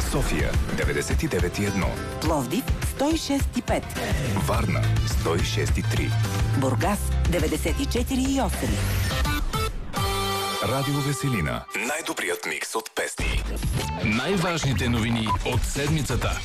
София 99,1, Пловдив 106,5, Варна 106,3, Бургас 94,8. Радио Веселина. Най-добрият микс от песни. Най-важните новини от седмицата.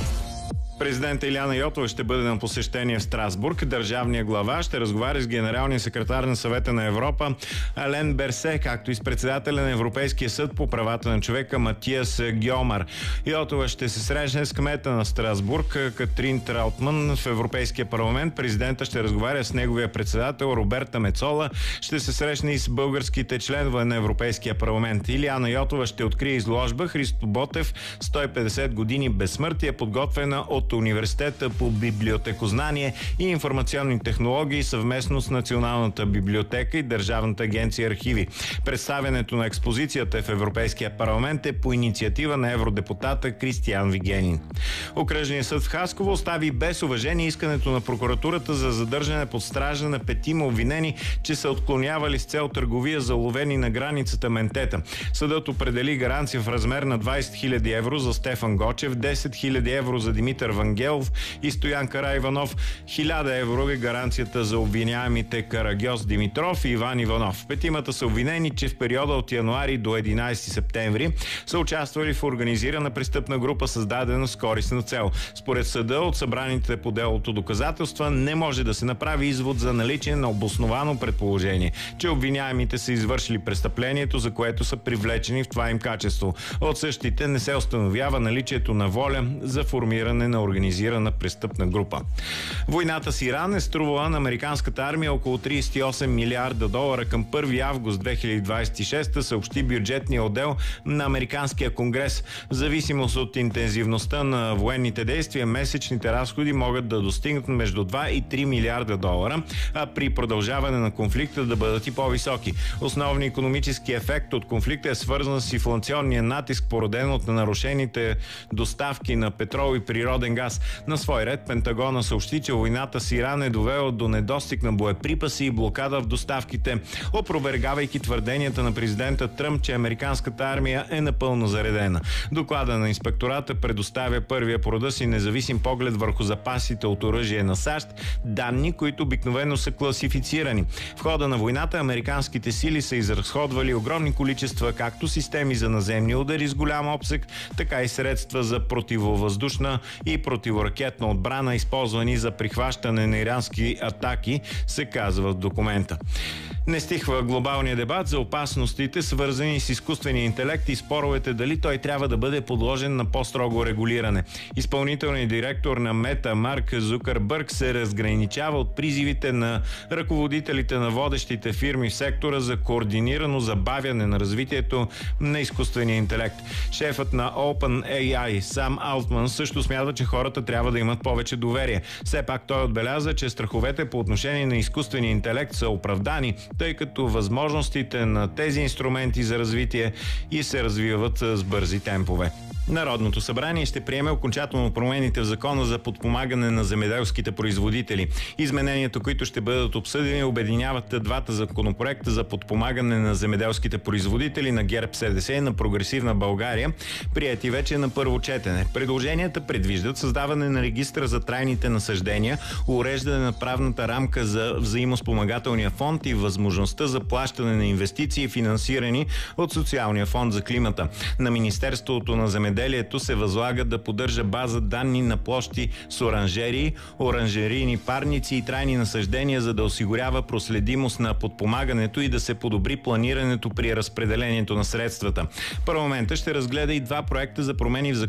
Президент Илияна Йотова ще бъде на посещение в Страсбург. Държавният глава ще разговаря с генералния секретар на Съвета на Европа Ален Берсе, както и с председателя на Европейския съд по правата на човека Матиас Гьомар. Йотова ще се срещне с кмета на Страсбург Катрин Траутман в Европейския парламент. Президента ще разговаря с неговия председател Роберта Мецола. Ще се срещне и с българските членове на Европейския парламент. Илияна Йотова ще открие изложба Христо Ботев 150 години безсмъртие, подготвена от Университета по библиотекознание и информационни технологии съвместно с Националната библиотека и Държавната агенция архиви. Представянето на експозицията в Европейския парламент е по инициатива на евродепутата Кристиан Вигенин. Окръжният съд в Хасково остави без уважение искането на прокуратурата за задържане под стража на 5 обвинени, че са отклонявали с цел търговия за уловени на границата ментета. Съдът определи гаранция в размер на 20 000 евро за Стефан Гочев, 10 000 евро за Димитър Вангелов и Стоян Караиванов. 1000 евро е гаранцията за обвиняемите Карагьос Димитров и Иван Иванов. Петимата са обвинени, че в периода от януари до 11 септември са участвали в организирана престъпна група, създадена с користна цел. Според съда, от събраните по делото доказателства не може да се направи извод за наличие на обосновано предположение, че обвиняемите са извършили престъплението, за което са привлечени в това им качество. От същите не се установява наличието на воля за формиране на организирана престъпна група. Войната с Иран е струвала на американската армия около 38 милиарда долара към 1 август 2026, съобщи бюджетния отдел на Американския конгрес. В зависимост от интензивността на военните действия, месечните разходи могат да достигнат между 2 и 3 милиарда долара, а при продължаване на конфликта да бъдат и по-високи. Основният икономически ефект от конфликта е свързан с инфлационния натиск, породен от нарушените доставки на петрол и природен газ. На свой ред Пентагона съобщи, че войната с Иран е довела до недостиг на боеприпаси и блокада в доставките, опровергавайки твърденията на президента Тръмп, че американската армия е напълно заредена. Доклада на инспектората предоставя първия по рода си независим поглед върху запасите от оръжие на САЩ, данни, които обикновено са класифицирани. В хода на войната американските сили са изразходвали огромни количества както системи за наземни удари с голям обсег, така и средства за противовъздушна и противоракетна отбрана, използвани за прихващане на ирански атаки, се казва в документа. Не стихва глобалния дебат за опасностите, свързани с изкуствения интелект и споровете дали той трябва да бъде подложен на по-строго регулиране. Изпълнителният директор на Мета Марк Зукърбърг се разграничава от призивите на ръководителите на водещите фирми в сектора за координирано забавяне на развитието на изкуствения интелект. Шефът на OpenAI Сам Алтман също смята, че хората трябва да имат повече доверие. Все пак той отбеляза, че страховете по отношение на изкуствения интелект са оправдани, тъй като възможностите на тези инструменти за развитие и се развиват с бързи темпове. Народното събрание ще приеме окончателно промените в закона за подпомагане на земеделските производители. Измененията, които ще бъдат обсъдени, обединяват двата законопроекта за подпомагане на земеделските производители на ГЕРБ-СДС и на Прогресивна България, приети вече на първо четене. Предложенията предвиждат създаване на регистър за трайните насаждения, уреждане на правната рамка за взаимоспомагателния фонд и възможността за плащане на инвестиции, финансирани от Социалния фонд за климата. На Министерството на земеделието се възлага да поддържа база данни на площи с оранжерии, оранжерийни парници и трайни насаждения, за да осигурява проследимост на подпомагането и да се подобри планирането при разпределението на средствата. Парламентът ще разгледа и два проекта за промени в закона